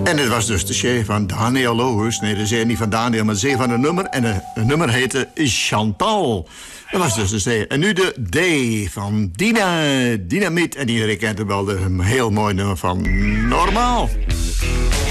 En het was dus de C van Daniel Lohuis. Nee, de C niet van Daniel, maar de C van een nummer. En het nummer heette Chantal. Dat was dus de C. En nu de D van Dynamiet. En iedereen kent hem wel, een heel mooi nummer van Normaal.